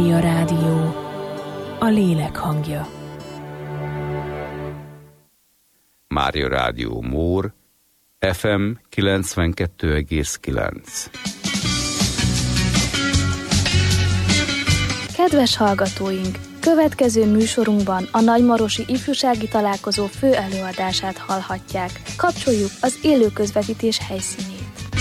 A rádió, a lélek hangja. Mária Rádió Mór, FM 92,9. Kedves hallgatóink! Következő műsorunkban a Nagymarosi Ifjúsági Találkozó fő előadását hallhatják. Kapcsoljuk az élő közvetítés helyszínét.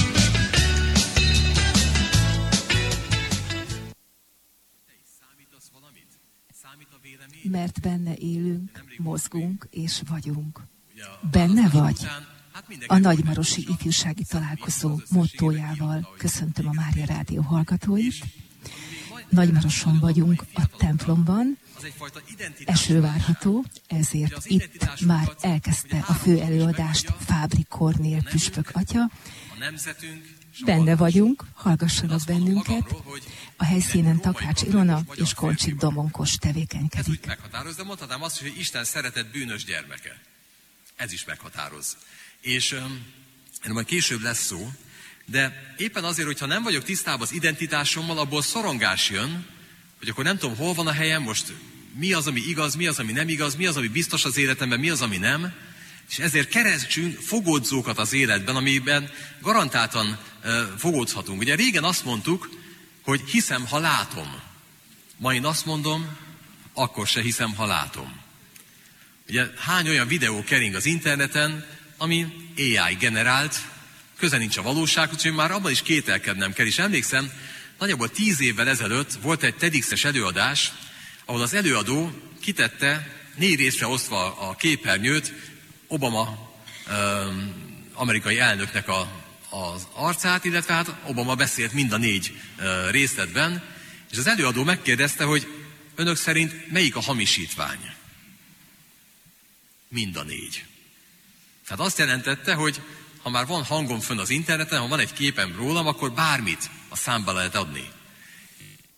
Mert benne élünk, mozgunk és vagyunk. Benne vagy? A Nagymarosi Ifjúsági Találkozó mottójával köszöntöm a Mária Rádió hallgatóit. Nagymaroson vagyunk a templomban, eső várható, ezért itt már elkezdte a fő előadást Fábri Kornél püspök atya. Benne vagyunk, hallgassanak bennünket. A helyszínen Takács Ilona és Kolcsik Domonkos tevékenykedik. Meghatároz, de mondhatnám azt, hogy Isten szeretett bűnös gyermeke. Ez is meghatároz. És erről majd később lesz szó, de éppen azért, hogyha nem vagyok tisztában az identitásommal, abból szorongás jön, hogy akkor nem tudom, hol van a helyem, most mi az, ami igaz, mi az, ami nem igaz, mi az, ami biztos az életemben, mi az, ami nem. És ezért keresünk fogódzókat az életben, amiben garantáltan fogódzhatunk. Ugye régen azt mondtuk, hogy hiszem, ha látom. Ma én azt mondom, akkor se hiszem, ha látom. Ugye hány olyan videó kering az interneten, ami AI generált, köze nincs a valósághoz, úgyhogy már abban is kételkednem kell. És emlékszem, nagyjából 10 évvel ezelőtt volt egy TEDx-es előadás, ahol az előadó kitette 4 részre osztva a képernyőt Obama amerikai elnöknek az arcát, illetve hát Obama beszélt mind a 4 részletben, és az előadó megkérdezte, hogy önök szerint melyik a hamisítvány? Mind a 4. Tehát azt jelentette, hogy ha már van hangom fönn az interneten, ha van egy képem rólam, akkor bármit a számba lehet adni.